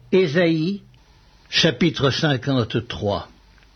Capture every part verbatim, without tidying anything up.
Ésaïe, chapitre cinquante-trois.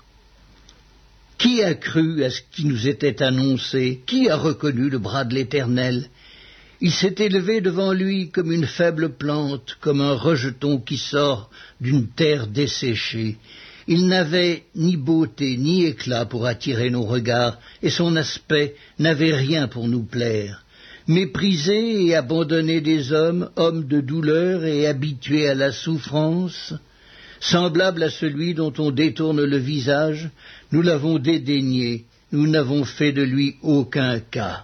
Qui a cru à ce qui nous était annoncé? Qui a reconnu le bras de l'Éternel? Il s'est élevé devant lui comme une faible plante, comme un rejeton qui sort d'une terre desséchée. Il n'avait ni beauté ni éclat pour attirer nos regards, et son aspect n'avait rien pour nous plaire. Méprisé et abandonné des hommes, homme de douleur et habitué à la souffrance, semblable à celui dont on détourne le visage, nous l'avons dédaigné, nous n'avons fait de lui aucun cas.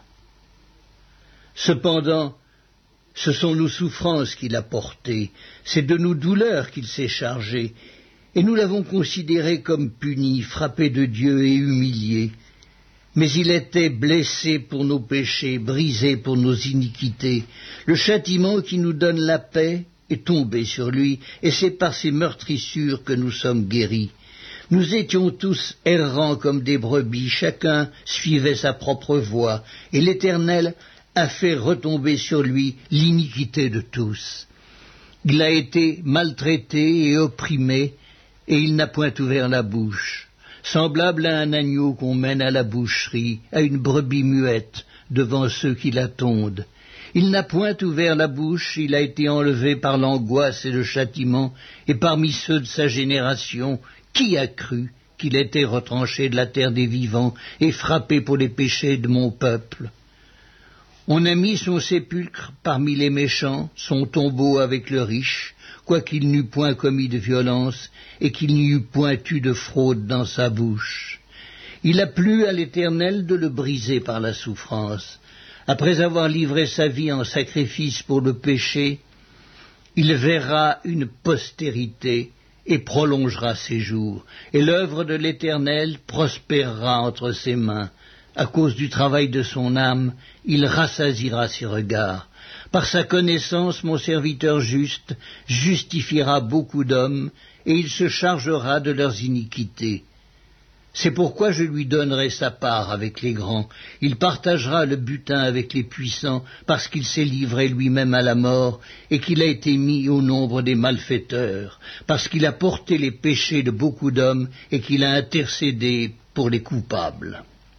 Cependant, ce sont nos souffrances qu'il a portées, c'est de nos douleurs qu'il s'est chargé, et nous l'avons considéré comme puni, frappé de Dieu et humilié. Mais il était blessé pour nos péchés, brisé pour nos iniquités. Le châtiment qui nous donne la paix est tombé sur lui, et c'est par ses meurtrissures que nous sommes guéris. Nous étions tous errants comme des brebis, chacun suivait sa propre voie, et l'Éternel a fait retomber sur lui l'iniquité de tous. Il a été maltraité et opprimé, et il n'a point ouvert la bouche. Semblable à un agneau qu'on mène à la boucherie, à une brebis muette devant ceux qui la tondent. Il n'a point ouvert la bouche, il a été enlevé par l'angoisse et le châtiment, et parmi ceux de sa génération, qui a cru qu'il était retranché de la terre des vivants et frappé pour les péchés de mon peuple? On a mis son sépulcre parmi les méchants, son tombeau avec le riche, quoiqu'il n'eût point commis de violence et qu'il n'y eût point eu de fraude dans sa bouche. Il a plu à l'Éternel de le briser par la souffrance. Après avoir livré sa vie en sacrifice pour le péché, il verra une postérité et prolongera ses jours, et l'œuvre de l'Éternel prospérera entre ses mains. À cause du travail de son âme, il rassasiera ses regards. Par sa connaissance, mon serviteur juste justifiera beaucoup d'hommes, et il se chargera de leurs iniquités. C'est pourquoi je lui donnerai sa part avec les grands. Il partagera le butin avec les puissants, parce qu'il s'est livré lui-même à la mort, et qu'il a été mis au nombre des malfaiteurs, parce qu'il a porté les péchés de beaucoup d'hommes, et qu'il a intercédé pour les coupables.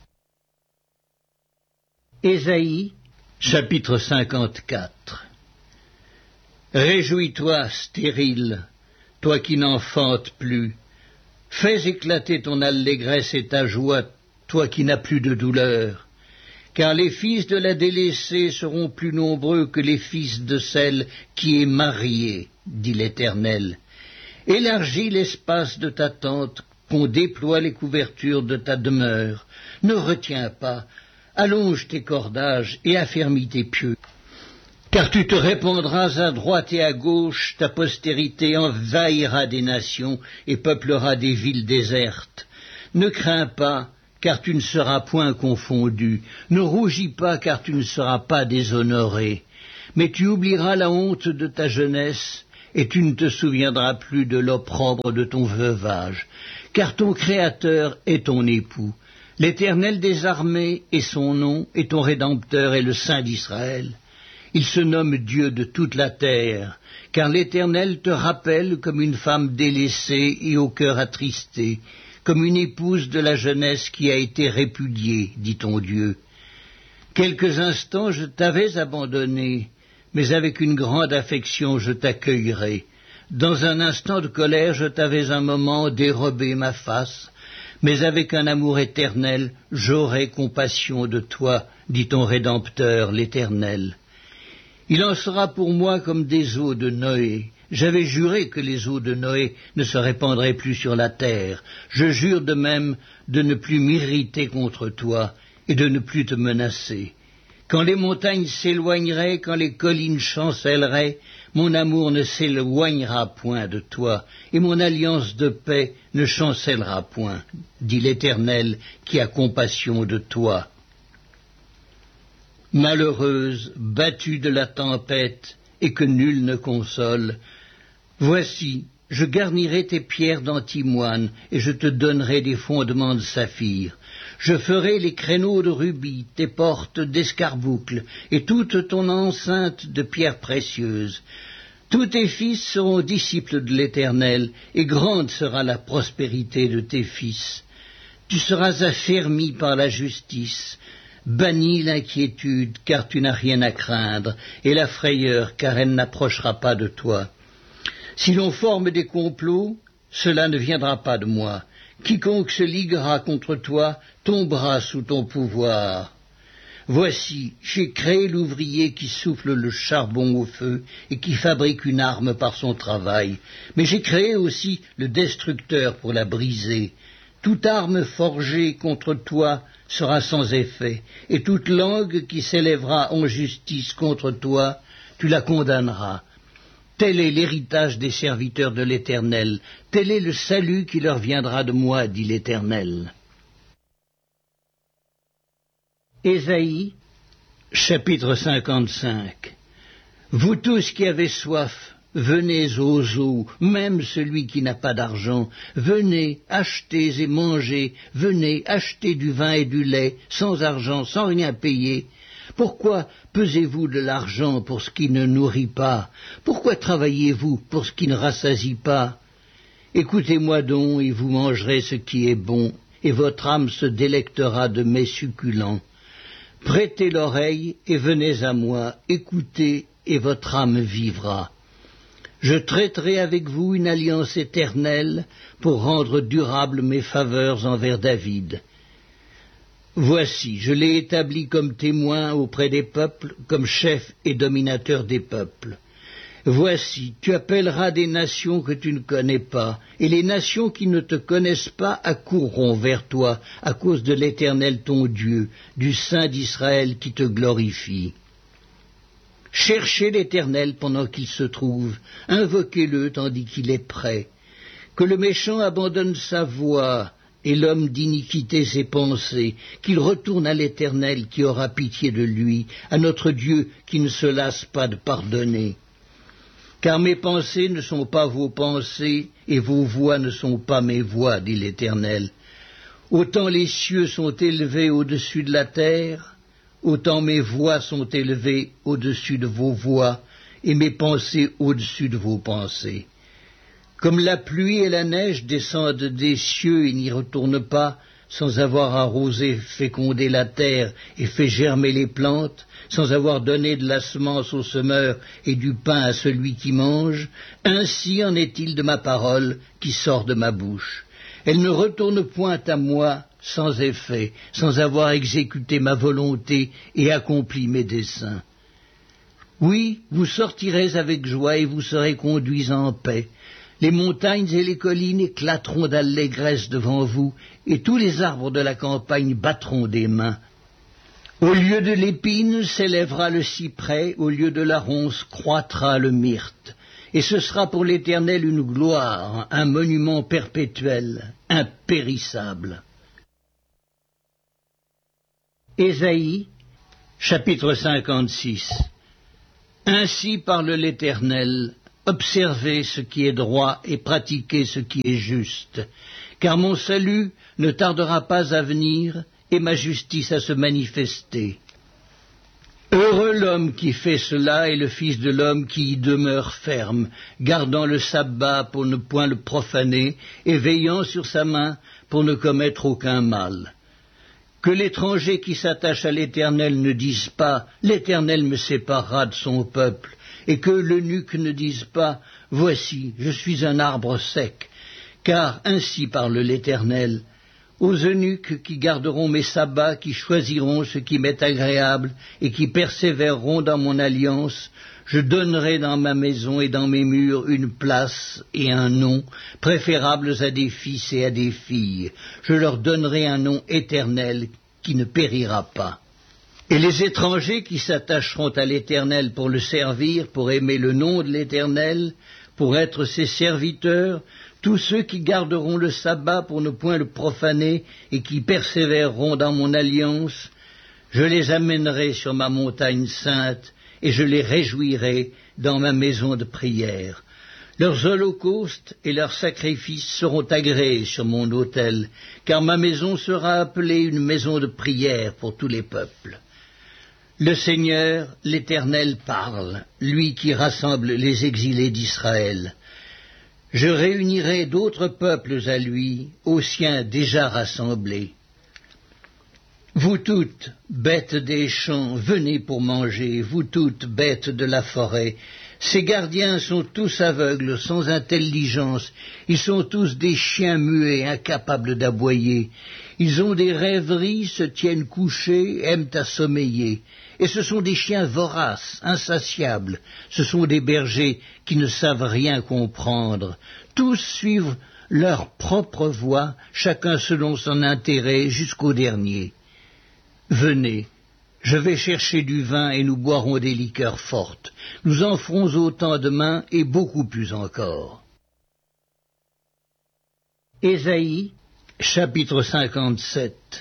Ésaïe, chapitre cinquante-quatre. Réjouis-toi, stérile, toi qui n'enfantes plus. Fais éclater ton allégresse et ta joie, toi qui n'as plus de douleur. Car les fils de la délaissée seront plus nombreux que les fils de celle qui est mariée, dit l'Éternel. Élargis l'espace de ta tente, qu'on déploie les couvertures de ta demeure. Ne retiens pas. Allonge tes cordages et affermis tes pieux, car tu te répandras à droite et à gauche, ta postérité envahira des nations et peuplera des villes désertes. Ne crains pas, car tu ne seras point confondu, ne rougis pas, car tu ne seras pas déshonoré, mais tu oublieras la honte de ta jeunesse, et tu ne te souviendras plus de l'opprobre de ton veuvage, car ton Créateur est ton époux. L'Éternel des armées est son nom, et ton Rédempteur est le Saint d'Israël. Il se nomme Dieu de toute la terre, car l'Éternel te rappelle comme une femme délaissée et au cœur attristé, comme une épouse de la jeunesse qui a été répudiée, dit ton Dieu. Quelques instants je t'avais abandonné, mais avec une grande affection je t'accueillerai. Dans un instant de colère je t'avais un moment dérobé ma face, mais avec un amour éternel, j'aurai compassion de toi, dit ton Rédempteur, l'Éternel. Il en sera pour moi comme des eaux de Noé. J'avais juré que les eaux de Noé ne se répandraient plus sur la terre. Je jure de même de ne plus m'irriter contre toi et de ne plus te menacer. Quand les montagnes s'éloigneraient, quand les collines chancelleraient, mon amour ne s'éloignera point de toi, et mon alliance de paix ne chancellera point, dit l'Éternel qui a compassion de toi. Malheureuse, battue de la tempête, et que nul ne console, voici, je garnirai tes pierres d'antimoine, et je te donnerai des fondements de saphir. Je ferai les créneaux de rubis, tes portes d'escarboucles, et toute ton enceinte de pierres précieuses. Tous tes fils seront disciples de l'Éternel, et grande sera la prospérité de tes fils. Tu seras affermi par la justice, bannis l'inquiétude, car tu n'as rien à craindre, et la frayeur, car elle n'approchera pas de toi. Si l'on forme des complots, cela ne viendra pas de moi. Quiconque se liguera contre toi tombera sous ton pouvoir. Voici, j'ai créé l'ouvrier qui souffle le charbon au feu et qui fabrique une arme par son travail, mais j'ai créé aussi le destructeur pour la briser. Toute arme forgée contre toi sera sans effet, et toute langue qui s'élèvera en justice contre toi, tu la condamneras. Tel est l'héritage des serviteurs de l'Éternel, tel est le salut qui leur viendra de moi, dit l'Éternel. Ésaïe, chapitre cinquante-cinq. Vous tous qui avez soif, venez aux eaux, même celui qui n'a pas d'argent, venez, achetez et mangez, venez, achetez du vin et du lait, sans argent, sans rien payer. Pourquoi pesez-vous de l'argent pour ce qui ne nourrit pas? Pourquoi travaillez-vous pour ce qui ne rassasie pas? Écoutez-moi donc, et vous mangerez ce qui est bon, et votre âme se délectera de mets succulents. Prêtez l'oreille et venez à moi, écoutez, et votre âme vivra. Je traiterai avec vous une alliance éternelle pour rendre durables mes faveurs envers David. Voici, je l'ai établi comme témoin auprès des peuples, comme chef et dominateur des peuples. Voici, tu appelleras des nations que tu ne connais pas, et les nations qui ne te connaissent pas accourront vers toi à cause de l'Éternel ton Dieu, du Saint d'Israël qui te glorifie. Cherchez l'Éternel pendant qu'il se trouve, invoquez-le tandis qu'il est prêt. Que le méchant abandonne sa voie, et l'homme d'iniquité ses pensées, qu'il retourne à l'Éternel qui aura pitié de lui, à notre Dieu qui ne se lasse pas de pardonner. Car mes pensées ne sont pas vos pensées, et vos voix ne sont pas mes voix, dit l'Éternel. Autant les cieux sont élevés au-dessus de la terre, autant mes voix sont élevées au-dessus de vos voix, et mes pensées au-dessus de vos pensées. Comme la pluie et la neige descendent des cieux et n'y retournent pas, sans avoir arrosé, fécondé la terre et fait germer les plantes, sans avoir donné de la semence au semeur et du pain à celui qui mange, ainsi en est-il de ma parole qui sort de ma bouche. Elle ne retourne point à moi sans effet, sans avoir exécuté ma volonté et accompli mes desseins. Oui, vous sortirez avec joie et vous serez conduits en paix. Les montagnes et les collines éclateront d'allégresse devant vous, et tous les arbres de la campagne battront des mains. Au lieu de l'épine s'élèvera le cyprès, au lieu de la ronce croîtra le myrte. Et ce sera pour l'Éternel une gloire, un monument perpétuel, impérissable. Ésaïe, chapitre cinquante-six. Ainsi parle l'Éternel, observez ce qui est droit et pratiquez ce qui est juste, car mon salut ne tardera pas à venir et ma justice à se manifester. Heureux l'homme qui fait cela et le fils de l'homme qui y demeure ferme, gardant le sabbat pour ne point le profaner et veillant sur sa main pour ne commettre aucun mal. Que l'étranger qui s'attache à l'Éternel ne dise pas « L'Éternel me séparera de son peuple », et que l'eunuque ne dise pas « Voici, je suis un arbre sec », car ainsi parle l'Éternel. Aux eunuques qui garderont mes sabbats, qui choisiront ce qui m'est agréable et qui persévéreront dans mon alliance, je donnerai dans ma maison et dans mes murs une place et un nom, préférables à des fils et à des filles. Je leur donnerai un nom éternel qui ne périra pas. Et les étrangers qui s'attacheront à l'Éternel pour le servir, pour aimer le nom de l'Éternel, pour être ses serviteurs, tous ceux qui garderont le sabbat pour ne point le profaner et qui persévéreront dans mon alliance, je les amènerai sur ma montagne sainte et je les réjouirai dans ma maison de prière. Leurs holocaustes et leurs sacrifices seront agréés sur mon autel, car ma maison sera appelée une maison de prière pour tous les peuples. Le Seigneur, l'Éternel, parle, lui qui rassemble les exilés d'Israël. Je réunirai d'autres peuples à lui, aux siens déjà rassemblés. Vous toutes, bêtes des champs, venez pour manger, vous toutes, bêtes de la forêt. Ces gardiens sont tous aveugles, sans intelligence, ils sont tous des chiens muets, incapables d'aboyer. Ils ont des rêveries, se tiennent couchés, aiment à sommeiller. Et ce sont des chiens voraces, insatiables. Ce sont des bergers qui ne savent rien comprendre. Tous suivent leur propre voie, chacun selon son intérêt, jusqu'au dernier. Venez, je vais chercher du vin et nous boirons des liqueurs fortes. Nous en ferons autant demain et beaucoup plus encore. Ésaïe, chapitre cinquante-sept.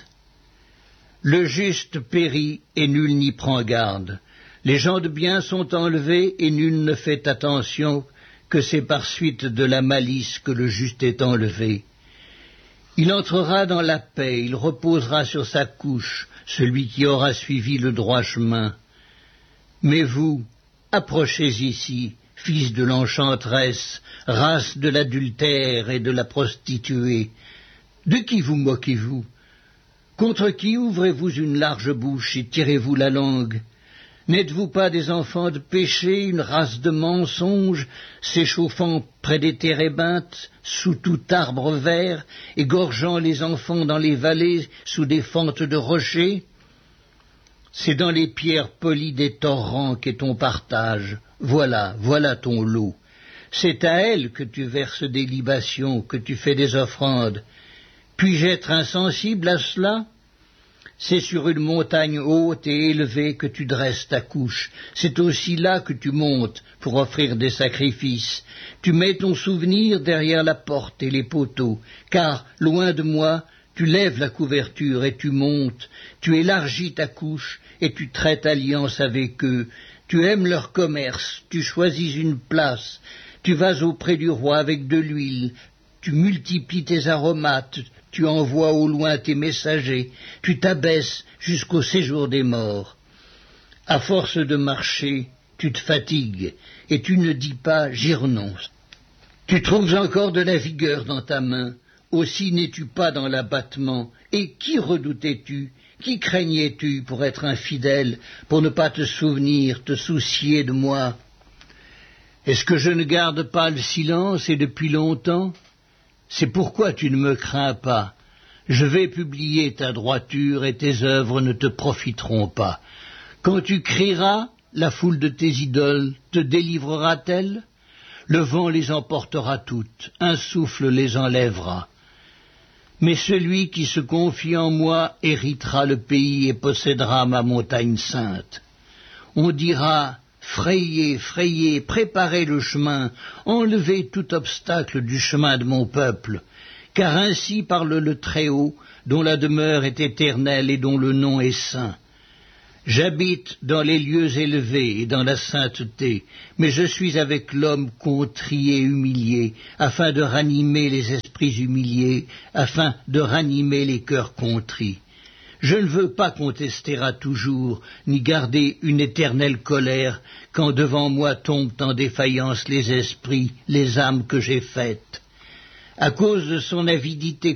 Le juste périt et nul n'y prend garde. Les gens de bien sont enlevés et nul ne fait attention, que c'est par suite de la malice que le juste est enlevé. Il entrera dans la paix, il reposera sur sa couche, celui qui aura suivi le droit chemin. Mais vous, approchez ici, fils de l'enchanteresse, race de l'adultère et de la prostituée. De qui vous moquez-vous? Contre qui ouvrez-vous une large bouche et tirez-vous la langue? N'êtes-vous pas des enfants de péché, une race de mensonges, s'échauffant près des térébinthes, sous tout arbre vert, égorgeant les enfants dans les vallées, sous des fentes de rochers? C'est dans les pierres polies des torrents qu'est ton partage. Voilà, voilà ton lot. C'est à elles que tu verses des libations, que tu fais des offrandes. Puis-je être insensible à cela? C'est sur une montagne haute et élevée que tu dresses ta couche. C'est aussi là que tu montes pour offrir des sacrifices. Tu mets ton souvenir derrière la porte et les poteaux, car, loin de moi, tu lèves la couverture et tu montes. Tu élargis ta couche et tu traites alliance avec eux. Tu aimes leur commerce, tu choisis une place. Tu vas auprès du roi avec de l'huile. Tu multiplies tes aromates. Tu envoies au loin tes messagers, tu t'abaisses jusqu'au séjour des morts. À force de marcher, tu te fatigues, et tu ne dis pas « j'y renonce ». Tu trouves encore de la vigueur dans ta main, aussi n'es-tu pas dans l'abattement. Et qui redoutais-tu, qui craignais-tu pour être infidèle, pour ne pas te souvenir, te soucier de moi? Est-ce que je ne garde pas le silence et depuis longtemps? C'est pourquoi tu ne me crains pas. Je vais publier ta droiture et tes œuvres ne te profiteront pas. Quand tu crieras, la foule de tes idoles te délivrera-t-elle? Le vent les emportera toutes, un souffle les enlèvera. Mais celui qui se confie en moi héritera le pays et possédera ma montagne sainte. On dira... Frayez, frayez, préparez le chemin, enlevez tout obstacle du chemin de mon peuple, car ainsi parle le Très-Haut, dont la demeure est éternelle et dont le nom est saint. J'habite dans les lieux élevés et dans la sainteté, mais je suis avec l'homme contrit et humilié, afin de ranimer les esprits humiliés, afin de ranimer les cœurs contrits. Je ne veux pas contester à toujours, ni garder une éternelle colère, quand devant moi tombent en défaillance les esprits, les âmes que j'ai faites. À cause de son avidité